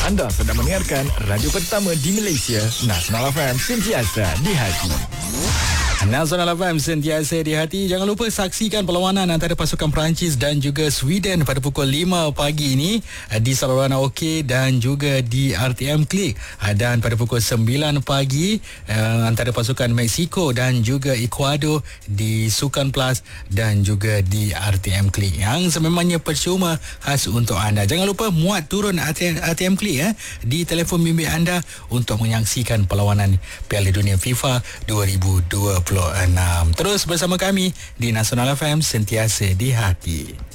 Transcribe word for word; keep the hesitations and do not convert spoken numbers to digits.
Anda sedang mendengarkan radio pertama di Malaysia, Nasional F M, sentiasa di hati. Nasional F M sentiasa di hati. Jangan lupa saksikan perlawanan antara pasukan Perancis dan juga Sweden pada pukul lima pagi ini di saluran A O K dan juga di R T M Klik, dan pada pukul sembilan pagi antara pasukan Mexico dan juga Ecuador di Sukan Plus dan juga di R T M Klik, yang sememangnya percuma khas untuk anda. Jangan lupa muat turun R T M Klik eh, di telefon bimbit anda untuk menyaksikan perlawanan Piala Dunia FIFA dua ribu dua puluh enam. Terus bersama kami di Nasional F M, sentiasa di hati.